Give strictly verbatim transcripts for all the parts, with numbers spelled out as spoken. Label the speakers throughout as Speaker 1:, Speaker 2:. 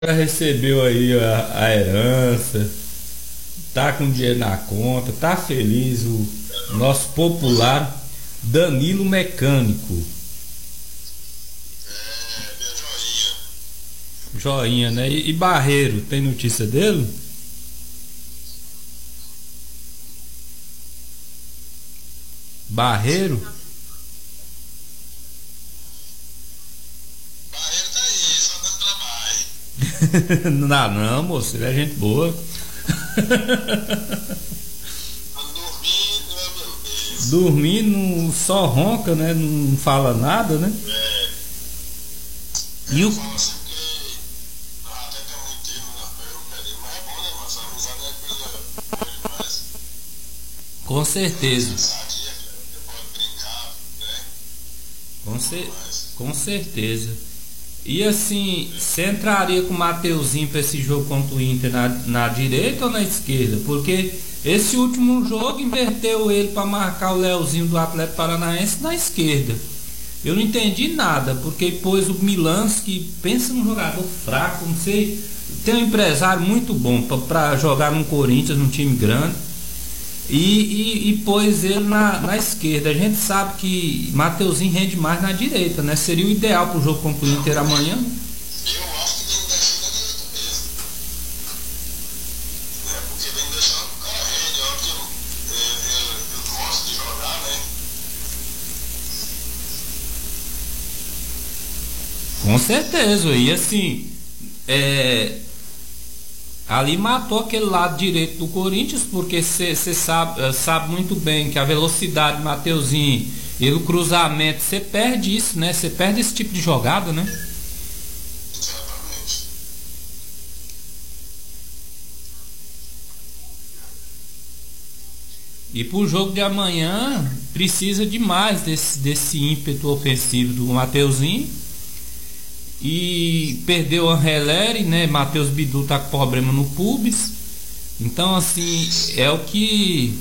Speaker 1: Já recebeu aí a, a herança, tá com dinheiro na conta, tá feliz o nosso popular Danilo Mecânico.
Speaker 2: É, minha joinha.
Speaker 1: Joinha, né? E, e Barreiro, tem notícia dele? Barreiro?
Speaker 2: Barreiro tá aí, só dando trabalho.
Speaker 1: Não, não, moço, ele é gente boa.
Speaker 2: Tá dormindo, é beleza.
Speaker 1: Dormindo, só ronca, né? Não fala nada, né?
Speaker 2: É,
Speaker 1: E
Speaker 2: eu
Speaker 1: o.
Speaker 2: falo assim porque nós até temos muito tempo na pele, um período, mas é bom, né, mas a amizade é coisa boa demais.
Speaker 1: Com certeza.
Speaker 2: Sadia, você pode brincar, né?
Speaker 1: Com, cer
Speaker 2: Mas,
Speaker 1: com certeza. E assim, você entraria com o Mateuzinho para esse jogo contra o Inter na, na direita ou na esquerda? Porque esse último jogo inverteu ele para marcar o Leozinho do Atlético Paranaense na esquerda. Eu não entendi nada, porque pôs o Milanski, pensa num jogador fraco, não sei. Tem um empresário muito bom para jogar no Corinthians, num time grande. E, e, e pôs ele na, na esquerda. A gente sabe que Mateuzinho rende mais na direita, né? Seria o ideal para o jogo contra o Inter amanhã.
Speaker 2: eu acho que tem que deixar na direita mesmo, né? Porque tem que deixar o cara rende, é hora que eu, eu, eu, eu gosto de jogar, né?
Speaker 1: Com certeza. E assim, é, ali matou aquele lado direito do Corinthians, porque você sabe, eh, sabe muito bem que a velocidade do Mateuzinho e o cruzamento, você perde isso, né? Você perde esse tipo de jogada, né?
Speaker 2: Exatamente.
Speaker 1: E pro jogo de amanhã precisa demais desse, desse ímpeto ofensivo do Mateuzinho. E perdeu a Angeleri, né? Matheus Bidu tá com problema no pubis. Então assim, é o que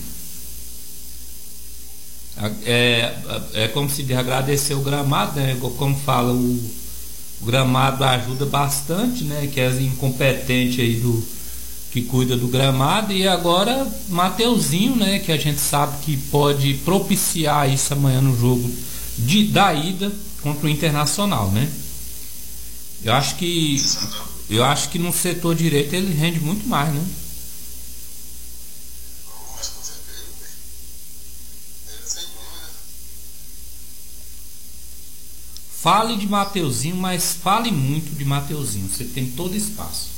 Speaker 1: é, é como se diz, agradecer o gramado, né? Como fala, o, o gramado ajuda bastante, né? Que é incompetente aí do que cuida do gramado. E agora Mateuzinho, né? Que a gente sabe que pode propiciar isso amanhã no jogo de, da ida contra o Internacional, né? Eu acho que eu acho que no setor direito ele rende muito mais, né?
Speaker 2: Mas com certeza, é, sem dúvida.
Speaker 1: Fale de Mateuzinho, mas fale muito de Mateuzinho. Você tem todo espaço.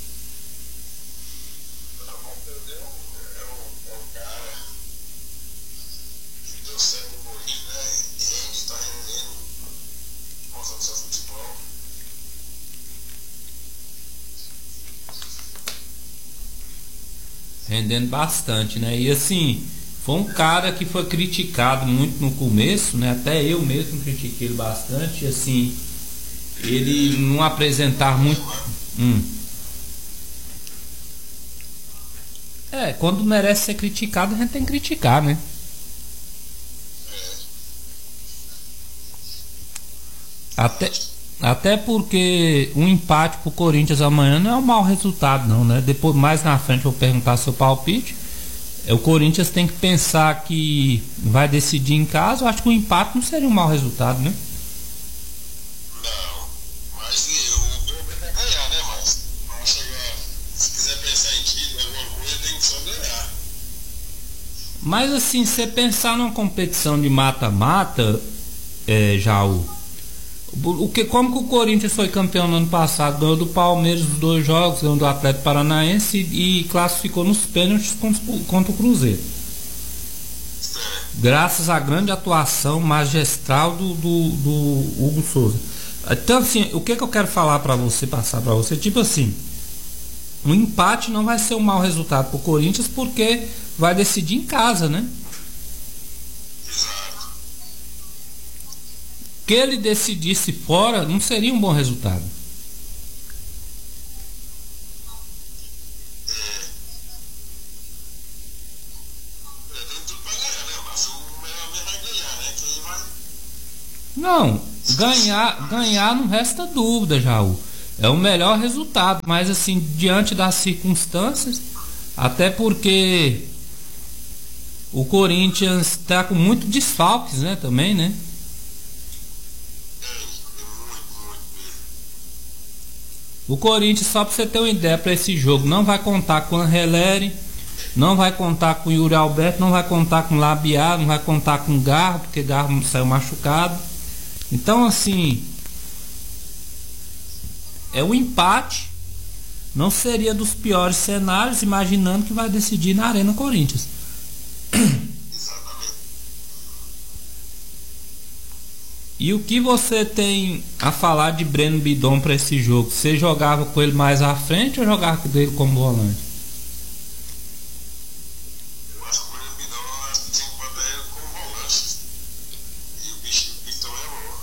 Speaker 2: Bom, Deus é um, é um cara que deu certo no Corinthians, né? Rende, está rendendo, mostra o seu futebol.
Speaker 1: Rendendo bastante, né? E assim, foi um cara que foi criticado muito no começo, né? Até eu mesmo critiquei ele bastante. E assim, ele não apresentar muito. Hum. É, quando merece ser criticado, a gente tem que criticar, né? Até, até porque um empate pro Corinthians amanhã não é um mau resultado, não, né? Depois, mais na frente, eu vou perguntar seu palpite. É, o Corinthians tem que pensar que vai decidir em casa. Eu acho que o empate não seria um mau resultado, né?
Speaker 2: Não, mas e, o governo é ganhar, né? Mas vamos chegar, se quiser pensar em título, alguma coisa, tem que só ganhar.
Speaker 1: Mas assim, você pensar numa competição de mata-mata, é, já o, o que, como que o Corinthians foi campeão no ano passado? Ganhou do Palmeiras os dois jogos, ganhou do Atlético Paranaense e, e classificou nos pênaltis contra, contra o Cruzeiro. Graças à grande atuação magistral do, do, do Hugo Souza. Então assim, o que, que eu quero falar para você, passar para você, tipo assim, um empate não vai ser um mau resultado pro Corinthians, porque vai decidir em casa, né?
Speaker 2: Exato.
Speaker 1: Que ele decidisse fora não seria um bom resultado.
Speaker 2: É, tem tudo pra ganhar, né? Mas o melhor mesmo vai ganhar, né? Quem vai.
Speaker 1: Não, ganhar, ganhar não resta dúvida, Jaú. é o melhor resultado, mas assim, diante das circunstâncias, até porque o Corinthians está com muito desfalques, né, também, né? O Corinthians, só para você ter uma ideia para esse jogo, não vai contar com o Angeleri, não vai contar com o Yuri Alberto, não vai contar com o Labiá, não vai contar com o Garro, porque Garro saiu machucado. Então, assim, é o empate, não seria dos piores cenários, imaginando que vai decidir na Arena Corinthians. E o que você tem a falar de Breno Bidon para esse jogo? Você jogava com ele mais à frente ou jogava com ele como volante?
Speaker 2: Eu acho que o Breno Bidon tinha que botar ele como volante. E o bicho Bidon é bom.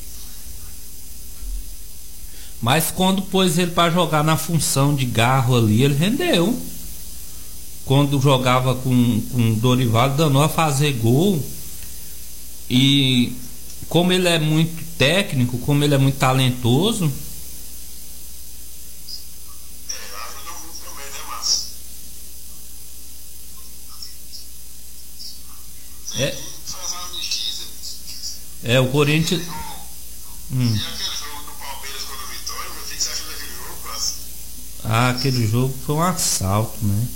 Speaker 1: Mas quando pôs ele para jogar na função de Garro ali, ele rendeu. Quando jogava com, com o Dorival, danou a fazer gol. E como ele é muito técnico, como ele é muito talentoso.
Speaker 2: É, ajuda muito também, né, Márcio?
Speaker 1: É,
Speaker 2: Faz uma anistia.
Speaker 1: é o Corinthians. Hum.
Speaker 2: E aquele jogo do Palmeiras contra o Vitória, o que você acha daquele jogo, Márcio?
Speaker 1: Ah, aquele jogo foi um assalto, né?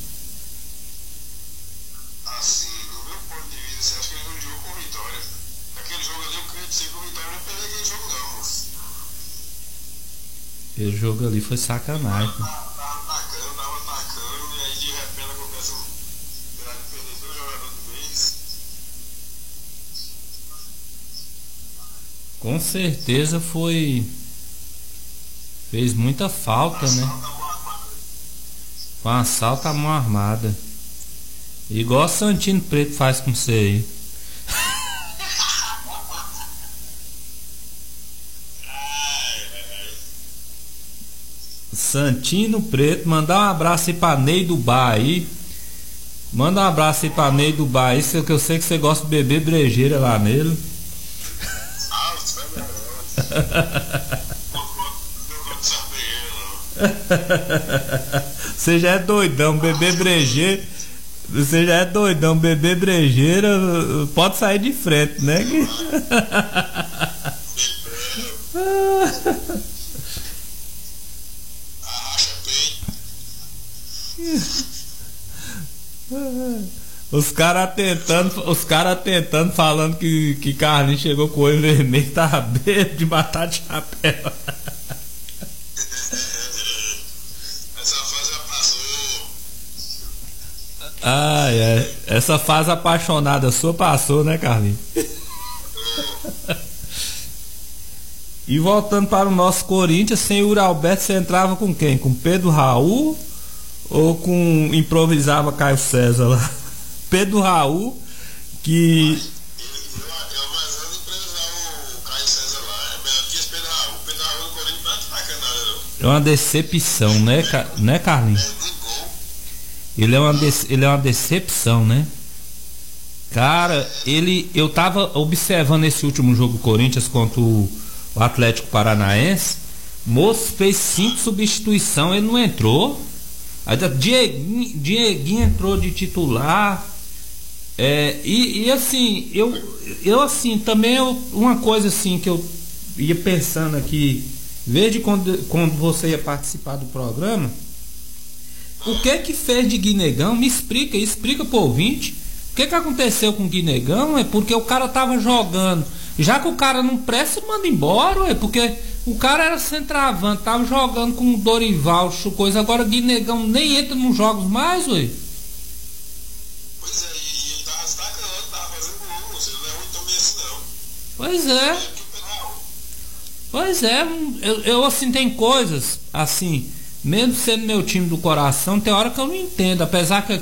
Speaker 2: Assim, no meu ponto de vista, você acha que ele não jogou com Vitória? Aquele jogo ali, eu queria dizer que o Vitória não perdeu aquele jogo, não, moço.
Speaker 1: Aquele jogo ali foi sacanagem.
Speaker 2: Tava atacando, tava atacando, e aí de repente acontece um. Terá de perder dois jogadores do mês.
Speaker 1: Com certeza foi. Fez muita falta, né? Com assalto à mão armada. Igual o Santino Preto faz com você aí. Santino Preto, mandar um abraço aí pra Ney do Bar aí. Manda um abraço aí pra Ney do Bar aí, que eu sei que você gosta de beber brejeira lá nele.
Speaker 2: Ah, você vai ver.
Speaker 1: Você já é doidão, beber brejeira. Você já é doidão, beber brejeira. Pode sair de frente, né? Os caras tentando, os caras tentando, falando que, que Carlinhos chegou com o olho vermelho, tava bêbado de matar de chapéu.
Speaker 2: Essa fase já passou.
Speaker 1: Ai, ai. Essa fase apaixonada sua passou, né, Carlinhos? E voltando para o nosso Corinthians, sem o Yuri Alberto, você entrava com quem? Com Pedro Raul ou com improvisava Caio César lá? Pedro Raul, que
Speaker 2: Ele, eu, eu mais ando empresar o Caio César lá. É melhor que esse Pedro Raul. O Pedro Raul do Corinthians não tá atacando nada, não.
Speaker 1: é uma decepção, né, Ca- né, Carlinhos?
Speaker 2: É de gol.
Speaker 1: Ele é uma de- ele é uma decepção, né? Cara, ele eu tava observando esse último jogo do Corinthians contra o, o Atlético Paranaense. Moço fez cinco substituições, ele não entrou. Aí da- Dieguinho, Dieguinho entrou de titular. É, e, e assim, eu, eu assim, também eu, uma coisa assim que eu ia pensando aqui, desde quando, quando você ia participar do programa, o que que fez de Guinegão? Me explica, explica pro ouvinte. O que que aconteceu com o Guinegão? É porque o cara tava jogando. Já que o cara não presta, manda embora, é porque o cara era centroavante, tava jogando com o Dorival, coisa. Agora o Guinegão nem entra nos jogos mais, ué.
Speaker 2: Pois é, e, e ele tava destacando, tava fazendo gol. Você não é ruim também assim, não.
Speaker 1: Pois é,
Speaker 2: É que o Pedro Raul.
Speaker 1: pois é. Eu, eu assim, tem coisas, assim, mesmo sendo meu time do coração, tem hora que eu não entendo. Apesar que